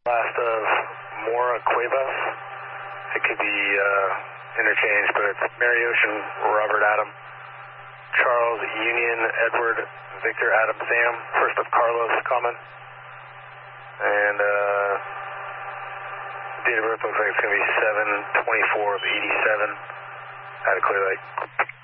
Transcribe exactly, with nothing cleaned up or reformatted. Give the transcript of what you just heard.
Last of Mora Cuevas. It could be uh, interchanged, but it's Mary Ocean, Robert Adam, Charles Union, Edward, Victor Adam Sam, first of Carlos Common. And uh, date of birth looks like it's going to be seven twenty-four of eighty-seven. Had a clear light.